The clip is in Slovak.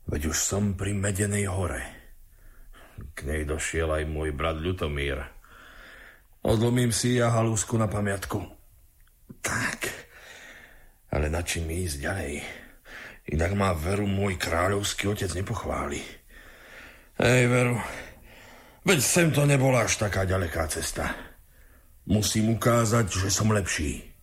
Veď už som pri Medenej hore. K nej došiel aj môj brat Ľutomír. Odlomím si ja halúsku na pamiatku. Tak, ale na čím ísť ďalej? Inak má Veru môj kráľovský otec nepochváli. Hej, Veru, veď sem to nebola až taká ďaleká cesta. Musím ukázať, že som lepší.